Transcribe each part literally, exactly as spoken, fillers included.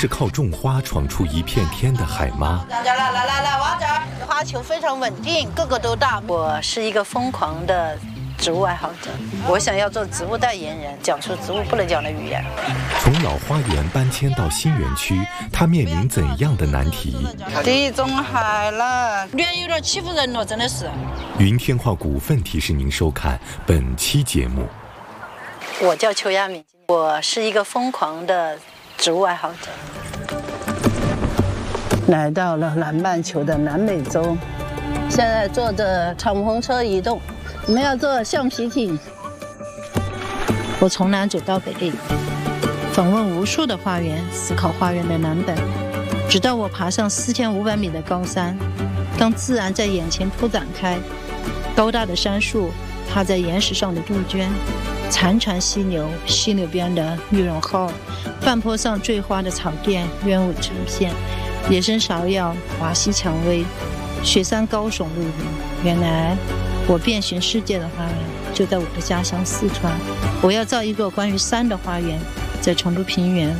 是靠种花闯出一片天的海妈。 来来来来来，往这儿，花球非常稳定，个个都大。我是一个疯狂的植物爱好者，我想要做植物代言人，讲出植物不能讲的语言。 从老花园搬迁到新园区，他面临怎样的难题？ 地中海了，脸有点欺负人了，真的是。 云天化股份提示您收看本期节目。 我叫邱亚敏，我是一个疯狂的植物爱好者。来到了南半球的南美洲，现在坐着敞篷车移动，我们要坐橡皮艇。我从南走到北，访问无数的花园，思考花园的蓝本，直到我爬上四千五百米的高山。当自然在眼前铺展开，高大的杉树踏在岩石上的杜鹃，潺潺溪流，溪流边的玉龙号，半坡上坠花的草甸鸢尾成片，野生芍药华西蔷薇，雪山高耸入云。原来我遍寻世界的花园就在我的家乡四川。我要造一个关于山的花园，在成都平原。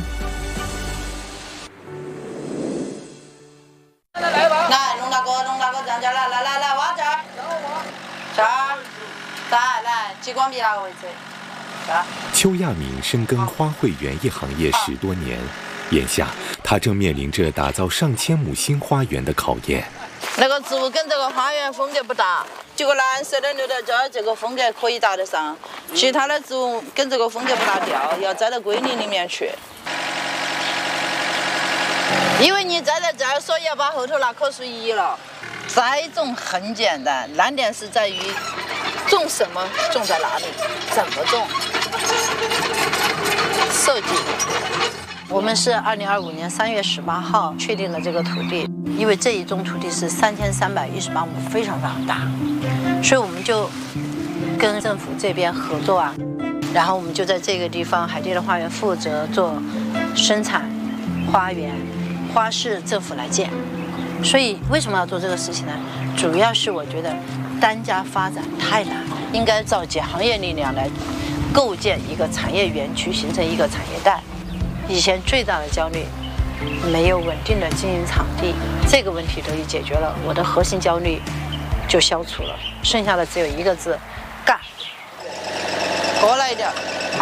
来，龙大哥，龙大哥站这儿来，来来来，往这儿，这儿，来来，激光笔那个位置。 邱亚敏深耕花卉园艺行业十多年，眼下她正面临着打造上千亩新花园的考验。 那个植物跟这个花园风格不搭，这个蓝色的留在这儿，这个风格可以搭得上；其他的植物跟这个风格不搭调，要栽到桂林里面去。因为你栽在这儿，所以要把后头那棵树移了。栽种很简单，难点是在于种什么，种在哪里，怎么种，设计。我们是二零二五年三月十八号确定了这个土地，因为这一宗土地是三千三百一十八亩，非常非常大，所以我们就跟政府这边合作啊，然后我们就在这个地方海地的花园负责做生产花园，花市政府来建。所以为什么要做这个事情呢？主要是我觉得单家发展太难了，应该召集行业力量来构建一个产业园区，形成一个产业带。以前最大的焦虑，没有稳定的经营场地，这个问题得以解决了，我的核心焦虑就消除了，剩下的只有一个字：干。过来一点，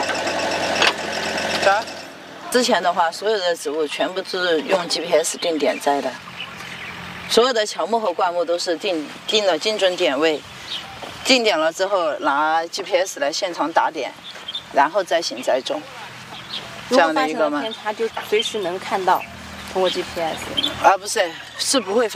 这儿。之前的话，所有的植物全部是用 G P S 定点栽的，所有的乔木和灌木都是定定了精准点位，定点了之后拿 G P S 来现场打点，然后再行栽种。这样的一个吗？ 如果发生了偏差，就随时能看到，通过 G P S。 啊，不是，是不会。